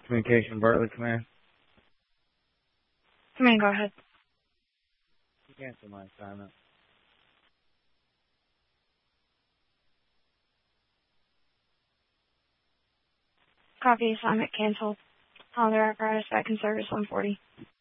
Communication Bartlett Command. Command, go ahead. Cancel my assignment. Copy assignment canceled. All their apparatus back in service 140.